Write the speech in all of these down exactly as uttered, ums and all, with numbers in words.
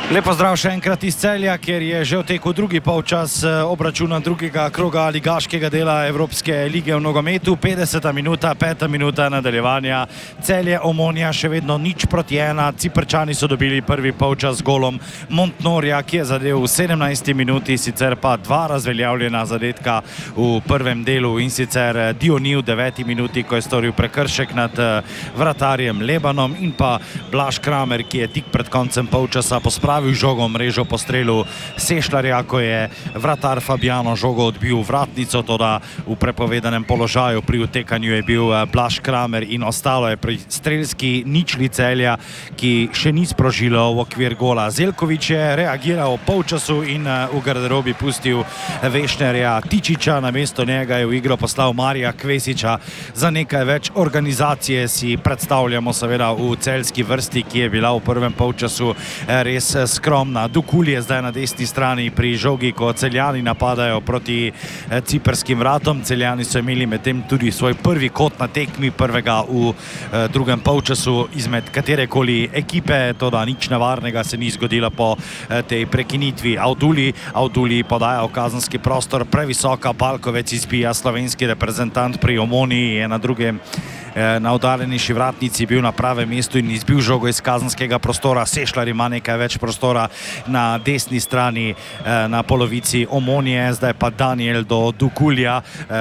Lepo zdrav še enkrat iz Celja, kjer je že v teku drugi polčas obračuna drugega kroga ligaškega dela Evropske lige v nogometu. petdeseta minuta, peta minuta nadaljevanja. Celje Omonja še vedno nič proti ena. Ciprčani so dobili prvi polčas z golom Montnorja, ki je zadel v sedemnajsti minuti, sicer pa dva razveljavljena zadetka v prvem delu, in sicer Dioni v deveti minuti, ko je storil prekršek nad vratarjem Lebanom, in pa Blaž Kramer, ki je tik pred koncem polčasa pospravil žogo mrežo po strelu Sešljarja, ko je vratar Fabiano žogo odbil vratnico, toda v prepovedanem položaju pri utekanju je bil Blaž Kramer in ostalo je pri strelski ničli Celja, ki še ni sprožilo v okvir gola. Zeljković je reagiral v polčasu in v garderobi pustil Vešnerja Tičiča, namesto njega je v igro poslal Marija Kvesiča. Za nekaj več organizacije si predstavljamo seveda v celjski vrsti, ki je bila v prvem polčasu res skromna. Dukul je zdaj na desni strani pri žogi, ko Celjani napadajo proti ciprskim vratom. Celjani so imeli medtem tudi svoj prvi kot na tekmi, prvega v drugem polčasu izmed katerekoli ekipe, toda nič nevarnega se ni zgodilo po tej prekinitvi. Avduli, Avduli podaja v kazenski prostor, previsoka, Balkovec izbija, slovenski reprezentant pri Omoniji je na drugem na oddaljeniši vratnici bil na pravem mestu in izbil žogo iz kazenskega prostora. Sešljar ima nekaj več prostora na desni strani na polovici Omonije, zdaj pa Daniel do Dukulja,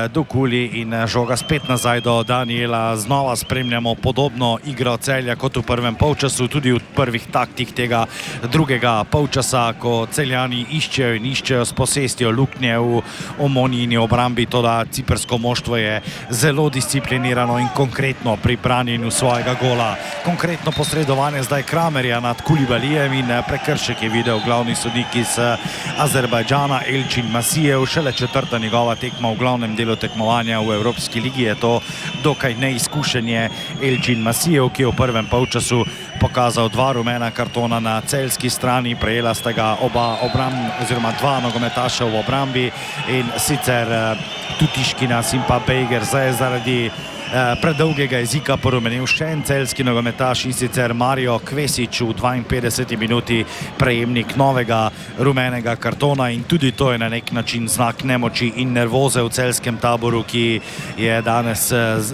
Dukuli in žoga spet nazaj do Daniela. Znova spremljamo podobno igro Celja kot v prvem polčasu, tudi v prvih taktih tega drugega polčasa, ko Celjani iščejo in iščejo s posestjo luknje v Omonijini obrambi, toda ciprsko moštvo je zelo disciplinirano in konkretno pri branjenju svojega gola. Konkretno posredovanje zdaj Kramerja nad Kulibalijem in prekršek je videl glavni sodnik iz Azerbajdžana Elčin Masijev. Šele četrta njegova tekma v glavnem delu tekmovanja v Evropski ligi, je to dokaj neizkušenje Elčin Masijev, ki je v prvem polčasu pokazal dva rumena kartona na celjski strani. Prejela sta ga oba obramb oziroma dva nogometaša v obrambi, in sicer Tutiškina in pa Bejger. Zdaj je zaradi predolgega jezika porumenil še en celjski nogometaš, in sicer Mario Kvesič v dvainpetdeseti minuti prejemnik novega rumenega kartona, in tudi to je na nek način znak nemoči in nervoze v celjskem taboru, ki je danes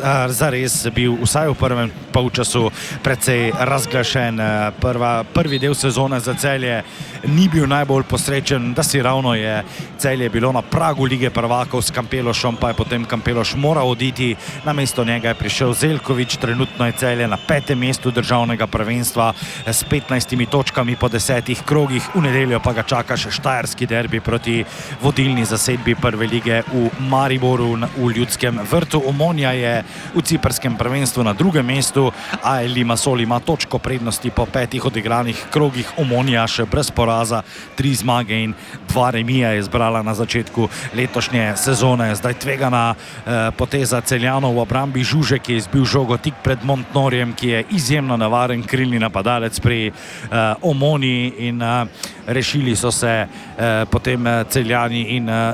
zares bil vsaj v prvem polčasu precej razglašen. Prva, prvi del sezone za Celje ni bil najbolj posrečen, da si ravno je Celje bilo na pragu lige prvakov s Kampelošom, pa je potem Kampeloš moral oditi, namesto njega je prišel Zeljković. Trenutno je Celje na petem mestu državnega prvenstva s petnajstimi točkami po desetih krogih. V nedeljo pa ga čaka še štajerski derbi proti vodilni zasedbi prve lige v Mariboru v Ljudskem vrtu. Omonja je v ciprskem prvenstvu na drugem mestu, A L Limassol ima točko prednosti po petih odigranih krogih. Omonja še brez poraza, tri zmage in dva remija je zbrala na začetku letošnje sezone. Zdaj tvegana eh, poteza Celjanov v obrambi. Žužek je izbil žogo tik pred Montnorjem, ki je izjemno navaren krilni napadalec pri uh, Omoniji, in uh, rešili so se uh, potem Celjani in uh,